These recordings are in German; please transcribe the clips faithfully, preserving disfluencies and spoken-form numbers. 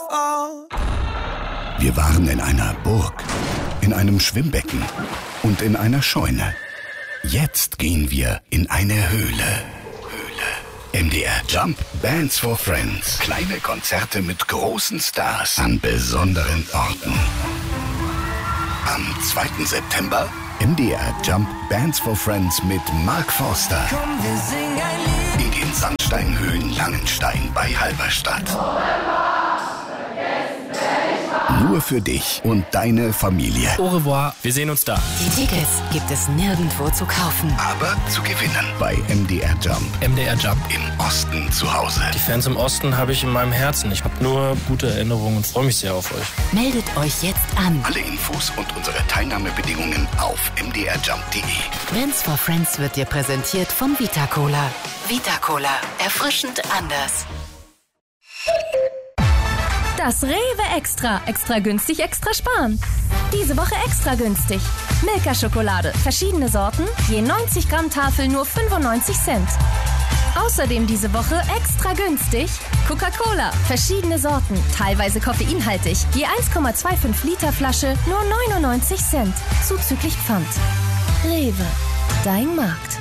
Wir waren in einer Burg, in einem Schwimmbecken und in einer Scheune. Jetzt gehen wir in eine Höhle. Höhle. M D R Jump Bands for Friends. Kleine Konzerte mit großen Stars an besonderen Orten. Am zweiten September M D R Jump Bands for Friends mit Mark Forster. Komm, wir singen ein Lied. In den Sandsteinhöhen Langenstein bei Halberstadt. Nur für dich und deine Familie. Au revoir, wir sehen uns da. Die Tickets gibt es nirgendwo zu kaufen. Aber zu gewinnen bei M D R Jump. M D R Jump. Im Osten zu Hause. Die Fans im Osten habe ich in meinem Herzen. Ich habe nur gute Erinnerungen und freue mich sehr auf euch. Meldet euch jetzt an. Alle Infos und unsere Teilnahmebedingungen auf m d r jump punkt d e. Bands for Friends wird dir präsentiert von Vita Cola. Vita Cola. Erfrischend anders. Das Rewe Extra. Extra günstig, extra sparen. Diese Woche extra günstig. Milka Schokolade. Verschiedene Sorten. Je neunzig Gramm Tafel nur fünfundneunzig Cent. Außerdem diese Woche extra günstig. Coca-Cola. Verschiedene Sorten. Teilweise koffeinhaltig. Je eins Komma fünfundzwanzig Liter Flasche nur neunundneunzig Cent. Zuzüglich Pfand. Rewe. Dein Markt.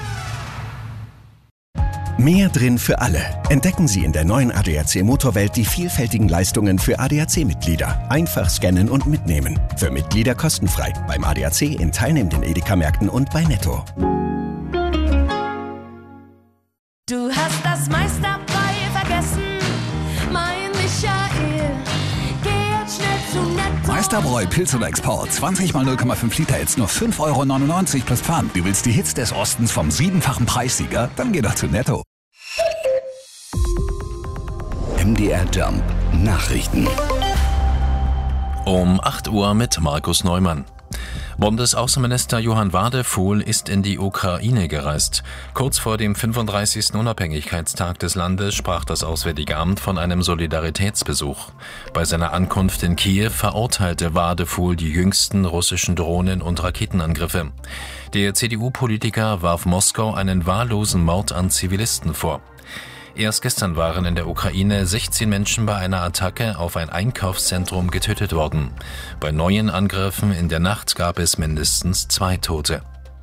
Mehr drin für alle. Entdecken Sie in der neuen A D A C Motorwelt die vielfältigen Leistungen für A D A C-Mitglieder. Einfach scannen und mitnehmen. Für Mitglieder kostenfrei. Beim A D A C in teilnehmenden Edeka-Märkten und bei Netto. Du hast das meiste dabei vergessen, mein Michael. Geh jetzt schnell zu Netto. Meisterbräu Pilz oder Export. zwanzig mal null Komma fünf Liter, jetzt nur fünf Euro neunundneunzig plus Pfand. Du willst die Hits des Ostens vom siebenfachen Preissieger? Dann geh doch zu Netto. M D R Jump Nachrichten. Um acht Uhr mit Markus Neumann. Bundesaußenminister Johann Wadefuhl ist in die Ukraine gereist. Kurz vor dem fünfunddreißigsten Unabhängigkeitstag des Landes sprach das Auswärtige Amt von einem Solidaritätsbesuch. Bei seiner Ankunft in Kiew verurteilte Wadefuhl die jüngsten russischen Drohnen- und Raketenangriffe. Der C D U-Politiker warf Moskau einen wahllosen Mord an Zivilisten vor. Erst gestern waren in der Ukraine sechzehn Menschen bei einer Attacke auf ein Einkaufszentrum getötet worden. Bei neuen Angriffen in der Nacht gab es mindestens zwei Tote.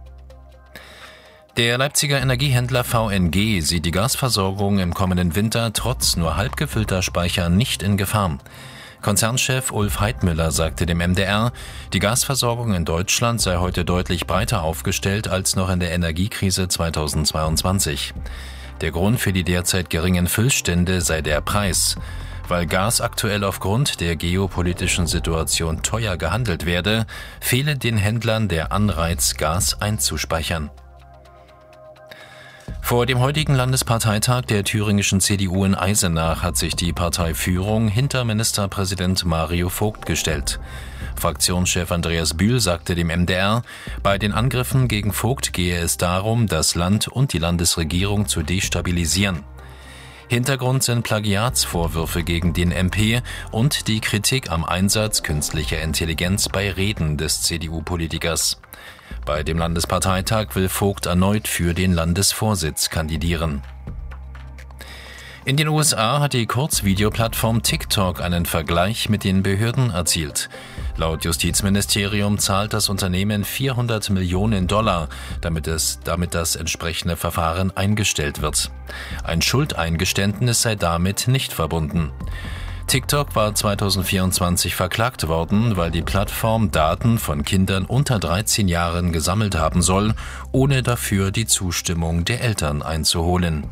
Der Leipziger Energiehändler V N G sieht die Gasversorgung im kommenden Winter trotz nur halb gefüllter Speicher nicht in Gefahr. Konzernchef Ulf Heidmüller sagte dem M D R, die Gasversorgung in Deutschland sei heute deutlich breiter aufgestellt als noch in der Energiekrise zweitausendzweiundzwanzig. Der Grund für die derzeit geringen Füllstände sei der Preis. Weil Gas aktuell aufgrund der geopolitischen Situation teuer gehandelt werde, fehle den Händlern der Anreiz, Gas einzuspeichern. Vor dem heutigen Landesparteitag der thüringischen C D U in Eisenach hat sich die Parteiführung hinter Ministerpräsident Mario Vogt gestellt. Fraktionschef Andreas Bühl sagte dem M D R, bei den Angriffen gegen Vogt gehe es darum, das Land und die Landesregierung zu destabilisieren. Hintergrund sind Plagiatsvorwürfe gegen den M P und die Kritik am Einsatz künstlicher Intelligenz bei Reden des C D U-Politikers. Bei dem Landesparteitag will Vogt erneut für den Landesvorsitz kandidieren. In den U S A hat die Kurzvideoplattform TikTok einen Vergleich mit den Behörden erzielt. Laut Justizministerium zahlt das Unternehmen vierhundert Millionen Dollar, damit es, damit das entsprechende Verfahren eingestellt wird. Ein Schuldeingeständnis sei damit nicht verbunden. TikTok war zweitausendvierundzwanzig verklagt worden, weil die Plattform Daten von Kindern unter dreizehn Jahren gesammelt haben soll, ohne dafür die Zustimmung der Eltern einzuholen.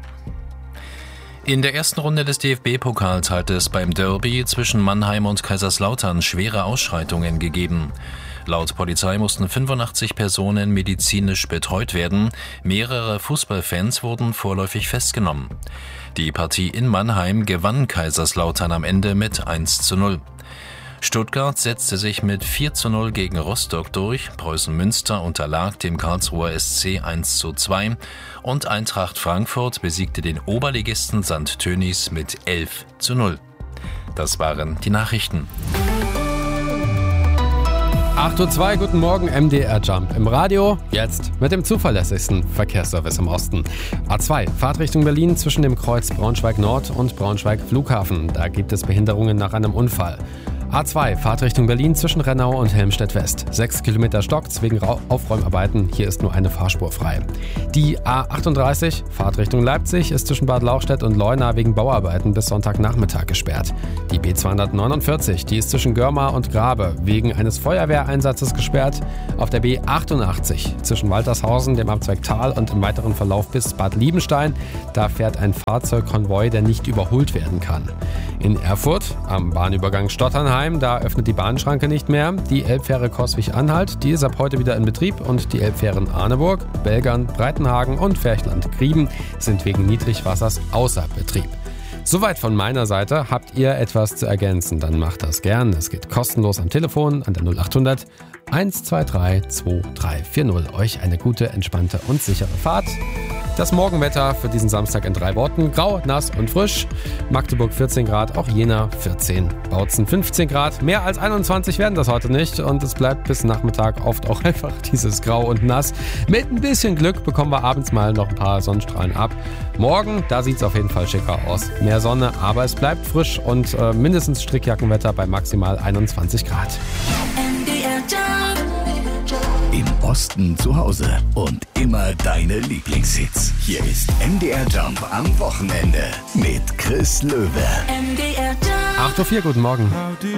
In der ersten Runde des D F B-Pokals hat es beim Derby zwischen Mannheim und Kaiserslautern schwere Ausschreitungen gegeben. Laut Polizei mussten fünfundachtzig Personen medizinisch betreut werden. Mehrere Fußballfans wurden vorläufig festgenommen. Die Partie in Mannheim gewann Kaiserslautern am Ende mit eins zu null. Stuttgart setzte sich mit vier zu null gegen Rostock durch, Preußen Münster unterlag dem Karlsruher S C eins zu zwei und Eintracht Frankfurt besiegte den Oberligisten Sankt Tönnies mit elf zu null. Das waren die Nachrichten. acht Uhr zwei, guten Morgen, M D R Jump im Radio, jetzt mit dem zuverlässigsten Verkehrsservice im Osten. A zwei, Fahrtrichtung Berlin zwischen dem Kreuz Braunschweig Nord und Braunschweig Flughafen. Da gibt es Behinderungen nach einem Unfall. A zwei, Fahrtrichtung Berlin zwischen Rennau und Helmstedt West. Sechs Kilometer stockt's wegen Aufräumarbeiten, hier ist nur eine Fahrspur frei. Die A achtunddreißig, Fahrtrichtung Leipzig, ist zwischen Bad Lauchstädt und Leuna wegen Bauarbeiten bis Sonntagnachmittag gesperrt. Die B zweihundertneunundvierzig, die ist zwischen Görmar und Grabe wegen eines Feuerwehreinsatzes gesperrt. Auf der B achtundachtzig, zwischen Waltershausen, dem Abzweig Tal und im weiteren Verlauf bis Bad Liebenstein, da fährt ein Fahrzeugkonvoi, der nicht überholt werden kann. In Erfurt, am Bahnübergang Stotternheim, da öffnet die Bahnschranke nicht mehr. Die Elbfähre Coswig-Anhalt, die ist ab heute wieder in Betrieb und die Elbfähren Arneburg, Belgern, Breitenhagen und Ferchland-Grieben sind wegen Niedrigwassers außer Betrieb. Soweit von meiner Seite. Habt ihr etwas zu ergänzen, dann macht das gern. Es geht kostenlos am Telefon an der null achthundert eins zwei drei zwei drei vier null. Euch eine gute, entspannte und sichere Fahrt. Das Morgenwetter für diesen Samstag in drei Worten. Grau, nass und frisch. Magdeburg vierzehn Grad, auch Jena vierzehn. Bautzen fünfzehn Grad. Mehr als einundzwanzig werden das heute nicht. Und es bleibt bis Nachmittag oft auch einfach dieses Grau und Nass. Mit ein bisschen Glück bekommen wir abends mal noch ein paar Sonnenstrahlen ab. Morgen, da sieht es auf jeden Fall schicker aus. Mehr Sonne, aber es bleibt frisch und äh, mindestens Strickjackenwetter bei maximal einundzwanzig Grad. Im Osten zu Hause und immer deine Lieblingshits. Hier ist M D R Jump am Wochenende mit Chris Löwe. acht Uhr vier, guten Morgen.